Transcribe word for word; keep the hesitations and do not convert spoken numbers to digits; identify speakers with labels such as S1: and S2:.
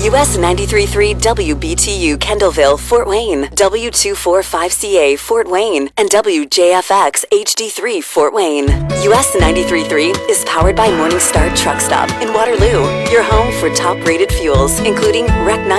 S1: U S ninety-three point three W B T U Kendallville, Fort Wayne, W two forty-five C A Fort Wayne, and W J F X H D three Fort Wayne. U S ninety-three point three is powered by Morningstar Truck Stop in Waterloo, your home for top-rated fuels, including Rec nine